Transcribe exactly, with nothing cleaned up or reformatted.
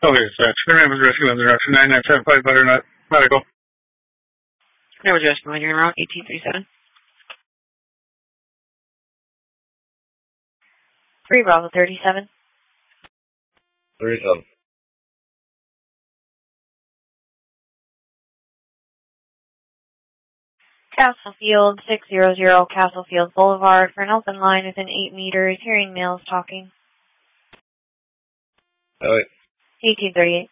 Okay, dispatch. The Rams rescue on the direction nine nine seven five Butternut Medical. No address, going in route eighteen thirty-seven. three Bravo thirty-seven. thirty-seven. Castlefield, six hundred Castlefield Boulevard, for an open line within eight meters, hearing males talking. All right. eighteen thirty-eight.